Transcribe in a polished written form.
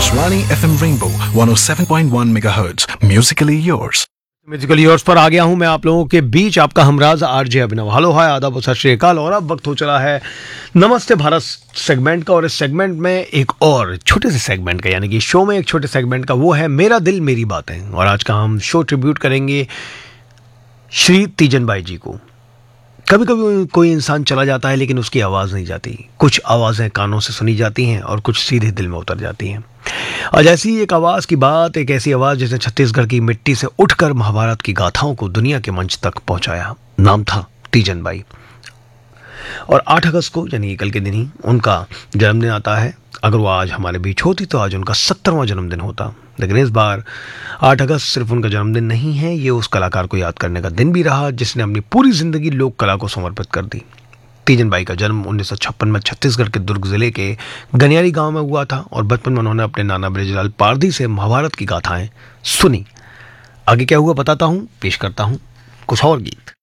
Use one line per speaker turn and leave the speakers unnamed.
Akashvani FM Rainbow 107.1 MHz. Musically yours.
Musically yours पर आ गया हूं मैं आप लोगों के बीच, आपका हमराज आरजे अभिनव। हेलो हाय आदाब सत श्री अकाल। और अब वक्त हो चला है नमस्ते भारत सेगमेंट का, और इस सेगमेंट में एक और छोटे से सेगमेंट का, यानी कि शो में एक छोटे सेगमेंट का, वो है मेरा दिल मेरी बातें। और आज का हम शो ट्रिब्यूट करेंगे श्री तीजन बाई जी को। कभी कभी कोई इंसान चला जाता है लेकिन उसकी आवाज़ नहीं जाती। कुछ आवाज़ें कानों से सुनी जाती हैं और कुछ सीधे दिल में उतर जाती हैं। आज ऐसी एक आवाज़ की बात, एक ऐसी आवाज़ जिसने छत्तीसगढ़ की मिट्टी से उठकर महाभारत की गाथाओं को दुनिया के मंच तक पहुंचाया। नाम था तीजन बाई। और 8 अगस्त को, यानी कल के दिन ही उनका जन्मदिन आता है। अगर वो आज हमारे बीच होती तो आज उनका 70वां जन्मदिन होता। लेकिन इस बार 8 अगस्त सिर्फ उनका जन्मदिन नहीं है, ये उस कलाकार को याद करने का दिन भी रहा जिसने अपनी पूरी जिंदगी लोक कला को समर्पित कर दी। तीजन बाई का जन्म 1956 में छत्तीसगढ़ के दुर्ग जिले के गनियारी गांव में हुआ था। और बचपन में उन्होंने अपने नाना बृजलाल पारधी से महाभारत की गाथाएं सुनी। आगे क्या हुआ बताता हूं, पेश करता हूं कुछ और गीत।